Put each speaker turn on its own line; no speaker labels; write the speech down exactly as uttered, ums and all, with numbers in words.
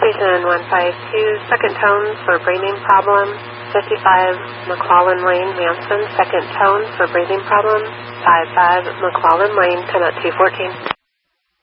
Station one five two, second tone for breathing problem. fifty-five McClellan Lane, Manson, second tone for breathing problem. five five McClellan Lane, ten at two fourteen.